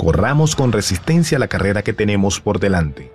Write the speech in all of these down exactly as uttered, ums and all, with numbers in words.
corramos con resistencia la carrera que tenemos por delante,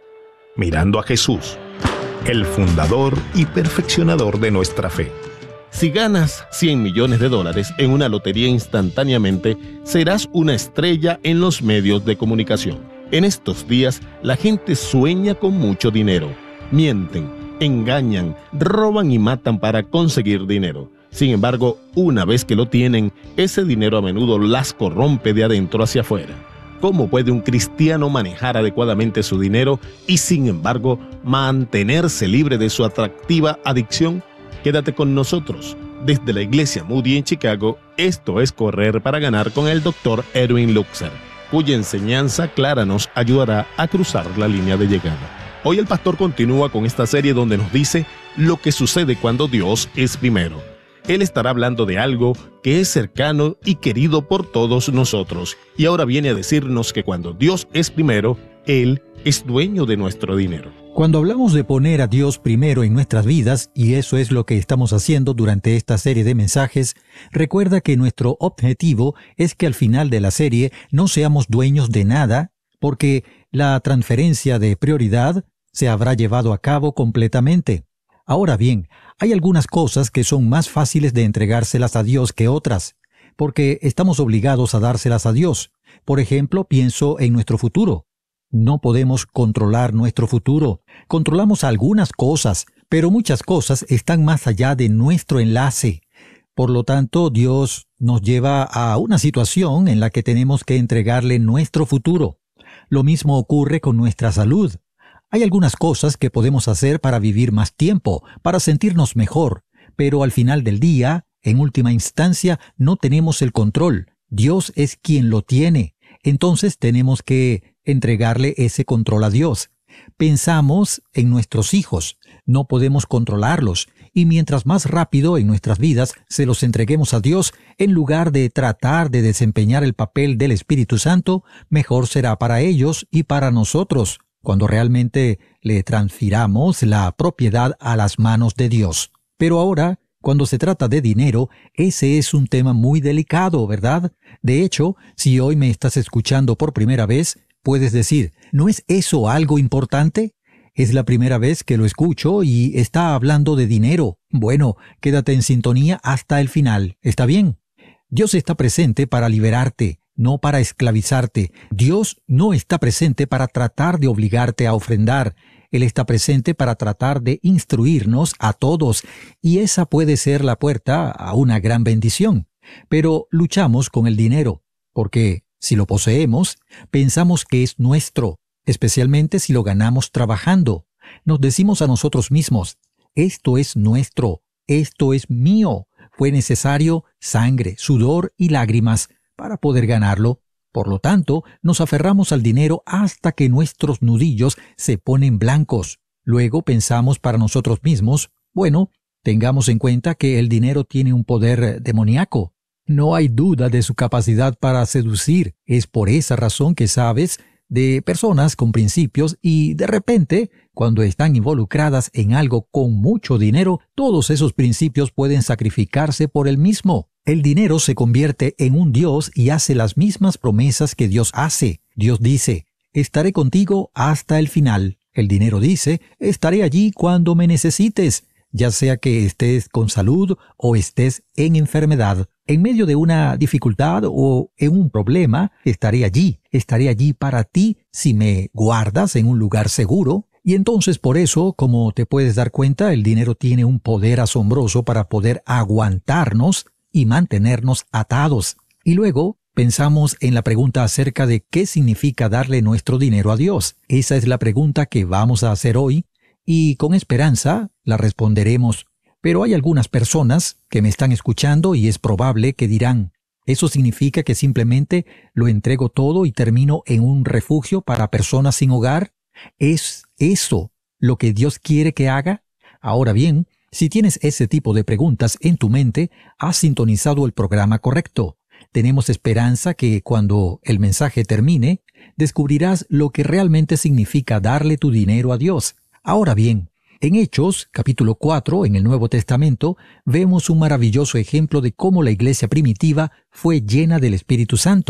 mirando a Jesús, el fundador y perfeccionador de nuestra fe. Si ganas cien millones de dólares en una lotería instantáneamente, serás una estrella en los medios de comunicación. En estos días, la gente sueña con mucho dinero. Mienten, engañan, roban y matan para conseguir dinero. Sin embargo, una vez que lo tienen, ese dinero a menudo las corrompe de adentro hacia afuera. ¿Cómo puede un cristiano manejar adecuadamente su dinero y, sin embargo, mantenerse libre de su atractiva adicción? Quédate con nosotros. Desde la Iglesia Moody en Chicago, esto es Correr para Ganar con el doctor Erwin Luxer, cuya enseñanza clara nos ayudará a cruzar la línea de llegada. Hoy el pastor continúa con esta serie donde nos dice lo que sucede cuando Dios es primero. Él estará hablando de algo que es cercano y querido por todos nosotros. Y ahora viene a decirnos que cuando Dios es primero, Él es dueño de nuestro dinero. Cuando hablamos de poner a Dios primero en nuestras vidas, y eso es lo que estamos haciendo durante esta serie de mensajes, recuerda que nuestro objetivo es que al final de la serie no seamos dueños de nada, porque la transferencia de prioridad se habrá llevado a cabo completamente. Ahora bien, hay algunas cosas que son más fáciles de entregárselas a Dios que otras, porque estamos obligados a dárselas a Dios. Por ejemplo, pienso en nuestro futuro. No podemos controlar nuestro futuro. Controlamos algunas cosas, pero muchas cosas están más allá de nuestro enlace. Por lo tanto, Dios nos lleva a una situación en la que tenemos que entregarle nuestro futuro. Lo mismo ocurre con nuestra salud. Hay algunas cosas que podemos hacer para vivir más tiempo, para sentirnos mejor, pero al final del día, en última instancia, no tenemos el control. Dios es quien lo tiene. Entonces tenemos que entregarle ese control a Dios. Pensamos en nuestros hijos. No podemos controlarlos. Y mientras más rápido en nuestras vidas se los entreguemos a Dios, en lugar de tratar de desempeñar el papel del Espíritu Santo, mejor será para ellos y para nosotros, cuando realmente le transfiramos la propiedad a las manos de Dios. Pero ahora, cuando se trata de dinero, ese es un tema muy delicado, ¿verdad? De hecho, si hoy me estás escuchando por primera vez, puedes decir, ¿no es eso algo importante? Es la primera vez que lo escucho y está hablando de dinero. Bueno, quédate en sintonía hasta el final, ¿está bien? Dios está presente para liberarte, no para esclavizarte. Dios no está presente para tratar de obligarte a ofrendar. Él está presente para tratar de instruirnos a todos, y esa puede ser la puerta a una gran bendición. Pero luchamos con el dinero, porque si lo poseemos, pensamos que es nuestro, especialmente si lo ganamos trabajando. Nos decimos a nosotros mismos, esto es nuestro, esto es mío. Fue necesario sangre, sudor y lágrimas para poder ganarlo. Por lo tanto, nos aferramos al dinero hasta que nuestros nudillos se ponen blancos. Luego pensamos para nosotros mismos, bueno, tengamos en cuenta que el dinero tiene un poder demoníaco. No hay duda de su capacidad para seducir. Es por esa razón que sabes de personas con principios y de repente, cuando están involucradas en algo con mucho dinero, todos esos principios pueden sacrificarse por el mismo. El dinero se convierte en un Dios y hace las mismas promesas que Dios hace. Dios dice, estaré contigo hasta el final. El dinero dice, estaré allí cuando me necesites, ya sea que estés con salud o estés en enfermedad. En medio de una dificultad o en un problema, estaré allí. Estaré allí para ti si me guardas en un lugar seguro. Y entonces por eso, como te puedes dar cuenta, el dinero tiene un poder asombroso para poder aguantarnos y mantenernos atados. Y luego pensamos en la pregunta acerca de qué significa darle nuestro dinero a Dios. Esa es la pregunta que vamos a hacer hoy y con esperanza la responderemos. Pero hay algunas personas que me están escuchando y es probable que dirán, ¿eso significa que simplemente lo entrego todo y termino en un refugio para personas sin hogar? ¿Es eso lo que Dios quiere que haga? Ahora bien, si tienes ese tipo de preguntas en tu mente, has sintonizado el programa correcto. Tenemos esperanza que cuando el mensaje termine, descubrirás lo que realmente significa darle tu dinero a Dios. Ahora bien, en Hechos, capítulo cuatro, en el Nuevo Testamento, vemos un maravilloso ejemplo de cómo la iglesia primitiva fue llena del Espíritu Santo.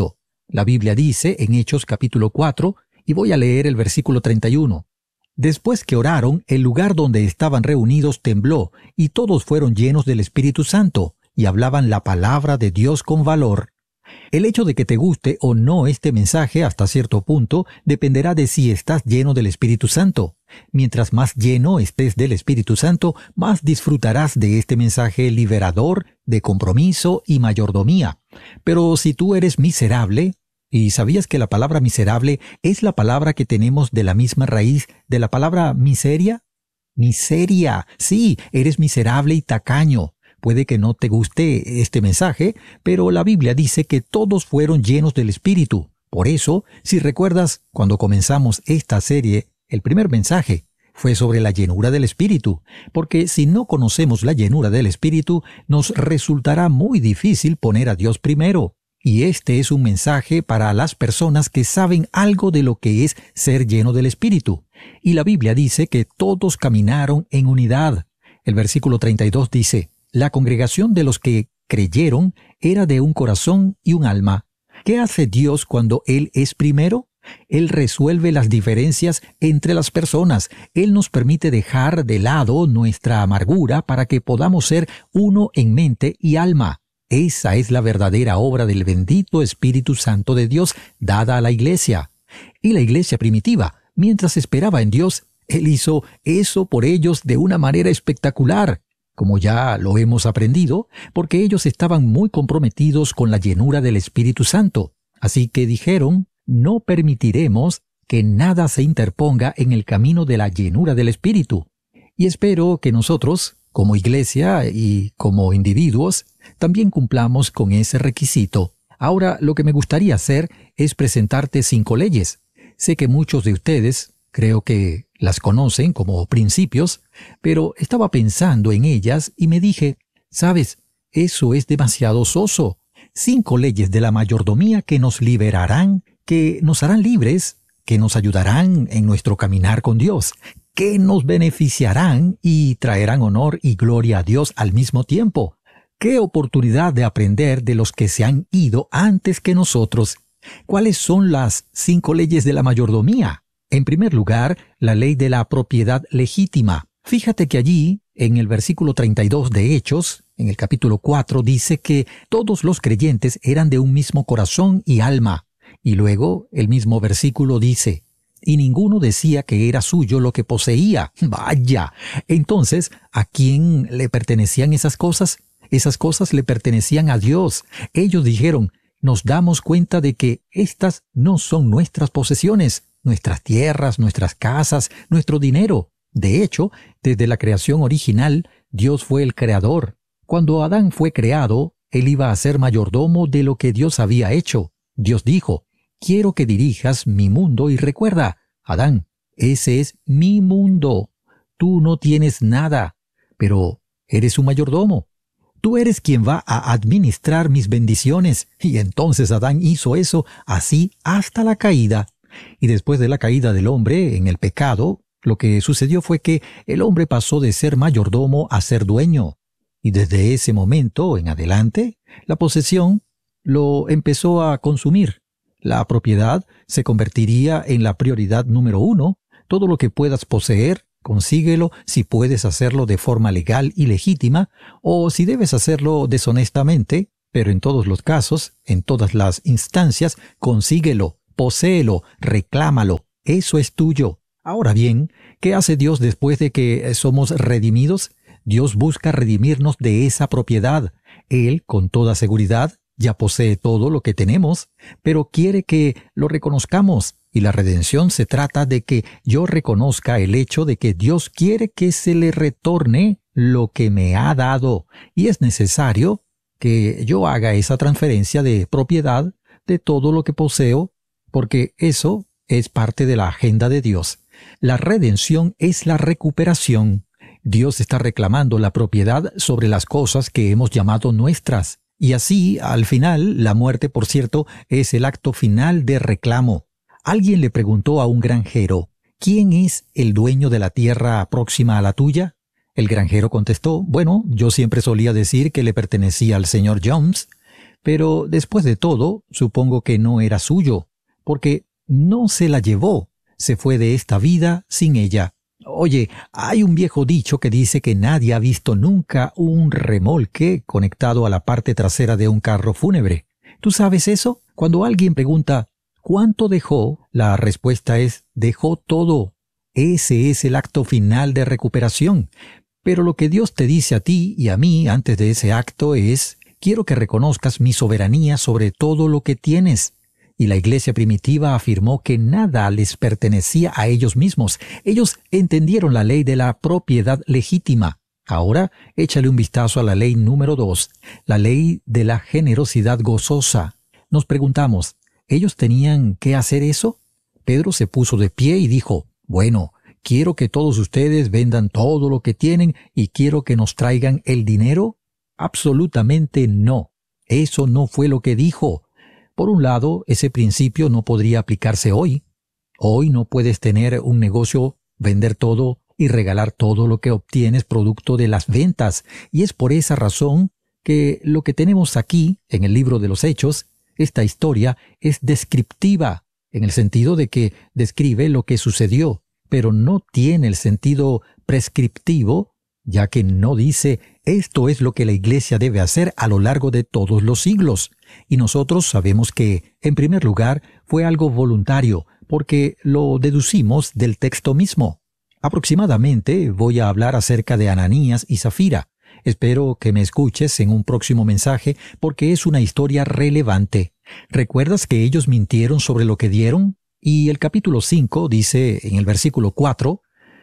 La Biblia dice en Hechos capítulo cuatro, y voy a leer el versículo treinta y uno. Después que oraron, el lugar donde estaban reunidos tembló, y todos fueron llenos del Espíritu Santo, y hablaban la palabra de Dios con valor. El hecho de que te guste o no este mensaje hasta cierto punto dependerá de si estás lleno del Espíritu Santo. Mientras más lleno estés del Espíritu Santo, más disfrutarás de este mensaje liberador, de compromiso y mayordomía. Pero si tú eres miserable, ¿y sabías que la palabra miserable es la palabra que tenemos de la misma raíz de la palabra miseria? Miseria, sí, eres miserable y tacaño. Puede que no te guste este mensaje, pero la Biblia dice que todos fueron llenos del Espíritu. Por eso, si recuerdas, cuando comenzamos esta serie, el primer mensaje fue sobre la llenura del Espíritu, porque si no conocemos la llenura del Espíritu, nos resultará muy difícil poner a Dios primero. Y este es un mensaje para las personas que saben algo de lo que es ser lleno del Espíritu. Y la Biblia dice que todos caminaron en unidad. El versículo treinta y dos dice, la congregación de los que creyeron era de un corazón y un alma. ¿Qué hace Dios cuando Él es primero? Él resuelve las diferencias entre las personas. Él nos permite dejar de lado nuestra amargura para que podamos ser uno en mente y alma. Esa es la verdadera obra del bendito Espíritu Santo de Dios dada a la iglesia. Y la iglesia primitiva, mientras esperaba en Dios, Él hizo eso por ellos de una manera espectacular. Como ya lo hemos aprendido, porque ellos estaban muy comprometidos con la llenura del Espíritu Santo. Así que dijeron, no permitiremos que nada se interponga en el camino de la llenura del Espíritu. Y espero que nosotros, como iglesia y como individuos, también cumplamos con ese requisito. Ahora, lo que me gustaría hacer es presentarte cinco leyes. Sé que muchos de ustedes, creo que las conocen como principios, pero estaba pensando en ellas y me dije, ¿sabes? Eso es demasiado soso. Cinco leyes de la mayordomía que nos liberarán, que nos harán libres, que nos ayudarán en nuestro caminar con Dios, que nos beneficiarán y traerán honor y gloria a Dios al mismo tiempo. ¡Qué oportunidad de aprender de los que se han ido antes que nosotros! ¿Cuáles son las cinco leyes de la mayordomía? En primer lugar, la ley de la propiedad legítima. Fíjate que allí, en el versículo treinta y dos de Hechos, en el capítulo cuatro, dice que todos los creyentes eran de un mismo corazón y alma. Y luego, el mismo versículo dice, y ninguno decía que era suyo lo que poseía. ¡Vaya! Entonces, ¿a quién le pertenecían esas cosas? Esas cosas le pertenecían a Dios. Ellos dijeron, nos damos cuenta de que estas no son nuestras posesiones, nuestras tierras, nuestras casas, nuestro dinero. De hecho, desde la creación original, Dios fue el creador. Cuando Adán fue creado, él iba a ser mayordomo de lo que Dios había hecho. Dios dijo, quiero que dirijas mi mundo y recuerda, Adán, ese es mi mundo. Tú no tienes nada, pero eres un mayordomo. Tú eres quien va a administrar mis bendiciones. Y entonces Adán hizo eso así hasta la caída. Y después de la caída del hombre en el pecado, lo que sucedió fue que el hombre pasó de ser mayordomo a ser dueño. Y desde ese momento en adelante, la posesión lo empezó a consumir. La propiedad se convertiría en la prioridad número uno. Todo lo que puedas poseer, consíguelo si puedes hacerlo de forma legal y legítima, o si debes hacerlo deshonestamente, pero en todos los casos, en todas las instancias, consíguelo. Poséelo, reclámalo, eso es tuyo. Ahora bien, ¿qué hace Dios después de que somos redimidos? Dios busca redimirnos de esa propiedad. Él, con toda seguridad, ya posee todo lo que tenemos, pero quiere que lo reconozcamos. Y la redención se trata de que yo reconozca el hecho de que Dios quiere que se le retorne lo que me ha dado. Y es necesario que yo haga esa transferencia de propiedad de todo lo que poseo, porque eso es parte de la agenda de Dios. La redención es la recuperación. Dios está reclamando la propiedad sobre las cosas que hemos llamado nuestras. Y así, al final, la muerte, por cierto, es el acto final de reclamo. Alguien le preguntó a un granjero, ¿quién es el dueño de la tierra próxima a la tuya? El granjero contestó, bueno, yo siempre solía decir que le pertenecía al señor Jones, Pero después de todo, supongo que no era suyo, porque no se la llevó, se fue de esta vida sin ella. Oye, hay un viejo dicho que dice que nadie ha visto nunca un remolque conectado a la parte trasera de un carro fúnebre. ¿Tú sabes eso? Cuando alguien pregunta, ¿cuánto dejó? La respuesta es, dejó todo. Ese es el acto final de recuperación. Pero lo que Dios te dice a ti y a mí antes de ese acto es, quiero que reconozcas mi soberanía sobre todo lo que tienes. Y la iglesia primitiva afirmó que nada les pertenecía a ellos mismos. Ellos entendieron la ley de la propiedad legítima. Ahora, échale un vistazo a la ley número dos, la ley de la generosidad gozosa. Nos preguntamos, ¿ellos tenían que hacer eso? Pedro se puso de pie y dijo, bueno, quiero que todos ustedes vendan todo lo que tienen y quiero que nos traigan el dinero. Absolutamente no. Eso no fue lo que dijo. Por un lado, ese principio no podría aplicarse hoy. Hoy no puedes tener un negocio, vender todo y regalar todo lo que obtienes producto de las ventas. Y es por esa razón que lo que tenemos aquí, en el libro de los Hechos, esta historia es descriptiva, en el sentido de que describe lo que sucedió, pero no tiene el sentido prescriptivo, ya que no dice, esto es lo que la iglesia debe hacer a lo largo de todos los siglos. Y nosotros sabemos que, en primer lugar, fue algo voluntario, porque lo deducimos del texto mismo. Aproximadamente voy a hablar acerca de Ananías y Zafira. Espero que me escuches en un próximo mensaje, porque es una historia relevante. ¿Recuerdas que ellos mintieron sobre lo que dieron? Y el capítulo cinco dice, en el versículo cuatro,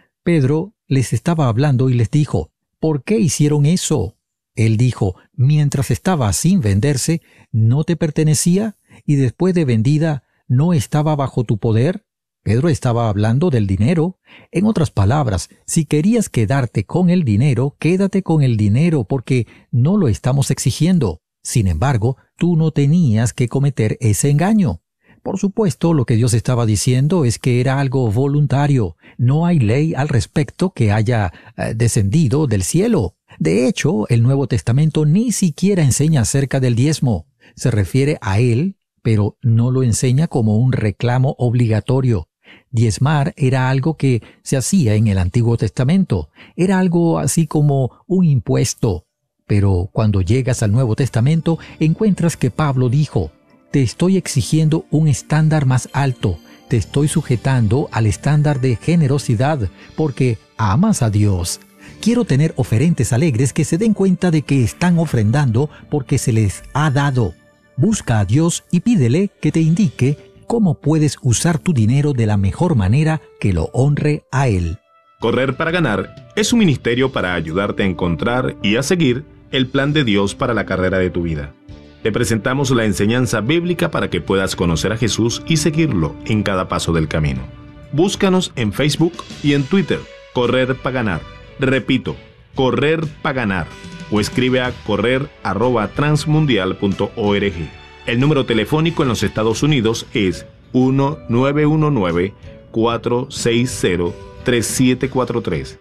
Pedro les estaba hablando y les dijo, ¿por qué hicieron eso? Él dijo, mientras estaba sin venderse, ¿no te pertenecía? Y después de vendida, ¿no estaba bajo tu poder? Pedro estaba hablando del dinero. En otras palabras, si querías quedarte con el dinero, quédate con el dinero porque no lo estamos exigiendo. Sin embargo, tú no tenías que cometer ese engaño. Por supuesto, lo que Dios estaba diciendo es que era algo voluntario. No hay ley al respecto que haya eh, descendido del cielo. De hecho, el Nuevo Testamento ni siquiera enseña acerca del diezmo. Se refiere a él, pero no lo enseña como un reclamo obligatorio. Diezmar era algo que se hacía en el Antiguo Testamento. Era algo así como un impuesto. Pero cuando llegas al Nuevo Testamento, encuentras que Pablo dijo, te estoy exigiendo un estándar más alto. Te estoy sujetando al estándar de generosidad porque amas a Dios. Quiero tener oferentes alegres que se den cuenta de que están ofrendando porque se les ha dado. Busca a Dios y pídele que te indique cómo puedes usar tu dinero de la mejor manera que lo honre a Él. Correr para ganar es un ministerio para ayudarte a encontrar y a seguir el plan de Dios para la carrera de tu vida. Te presentamos la enseñanza bíblica para que puedas conocer a Jesús y seguirlo en cada paso del camino. Búscanos en Facebook y en Twitter, Correr para ganar. Repito, Correr para ganar. O escribe a correr arroba transmundial punto org. El número telefónico en los Estados Unidos es uno nueve uno nueve, cuatro seis cero, tres siete cuatro tres.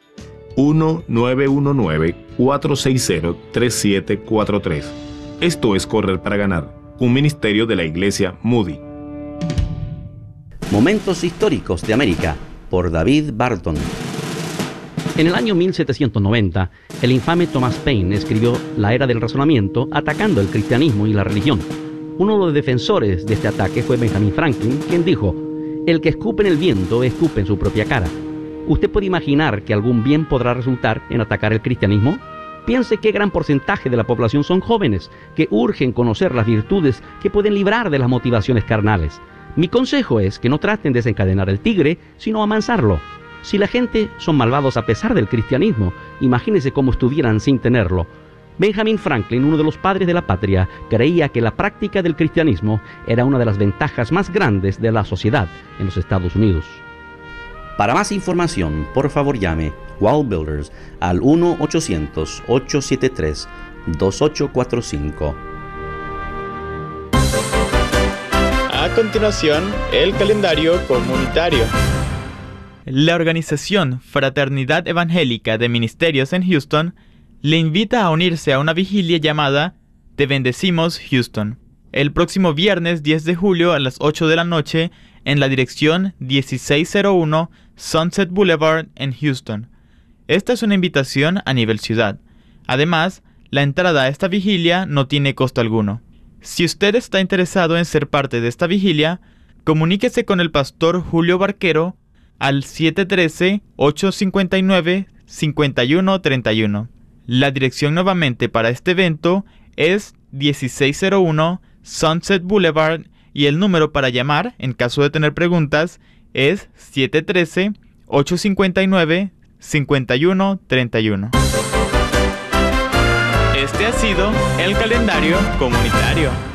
uno nueve uno nueve, cuatro seis cero, tres siete cuatro tres. Esto es Correr para ganar, un ministerio de la Iglesia Moody. Momentos históricos de América, por David Barton. En el año mil setecientos noventa, el infame Thomas Paine escribió La Era del Razonamiento atacando el cristianismo y la religión. Uno de los defensores de este ataque fue Benjamin Franklin, quien dijo, el que escupe en el viento, escupe en su propia cara. ¿Usted puede imaginar que algún bien podrá resultar en atacar el cristianismo? Piense qué gran porcentaje de la población son jóvenes, que urgen conocer las virtudes que pueden librar de las motivaciones carnales. Mi consejo es que no traten de desencadenar el tigre, sino amansarlo. Si la gente son malvados a pesar del cristianismo, imagínense cómo estuvieran sin tenerlo. Benjamin Franklin, uno de los padres de la patria, creía que la práctica del cristianismo era una de las ventajas más grandes de la sociedad en los Estados Unidos. Para más información, por favor llame Wall Builders al uno ochocientos, ocho siete tres, dos ocho cuatro cinco. A continuación, el calendario comunitario. La organización Fraternidad Evangélica de Ministerios en Houston le invita a unirse a una vigilia llamada Te bendecimos, Houston. El próximo viernes diez de julio a las ocho de la noche en la dirección dieciséis cero uno Sunset Boulevard en Houston. Esta es una invitación a nivel ciudad. Además, la entrada a esta vigilia no tiene costo alguno. Si usted está interesado en ser parte de esta vigilia, comuníquese con el pastor Julio Barquero al siete uno tres, ocho cinco nueve, cinco uno tres uno. La dirección nuevamente para este evento es dieciséis cero uno Sunset Boulevard y el número para llamar en caso de tener preguntas es siete uno tres, ocho cinco nueve, cinco uno tres uno. Este ha sido el calendario comunitario.